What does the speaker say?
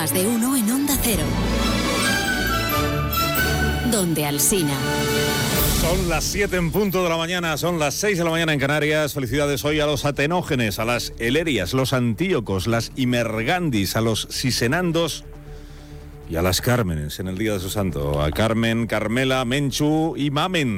Más de uno en Onda Cero. Donde Alsina. Son las 7 en punto de la mañana, son las 6 de la mañana en Canarias. Felicidades hoy a los atenógenes, a las elerias, los antíocos, las imergandis, a los sisenandos y a las Cármenes en el día de su santo. A Carmen, Carmela, Menchu y Mamen.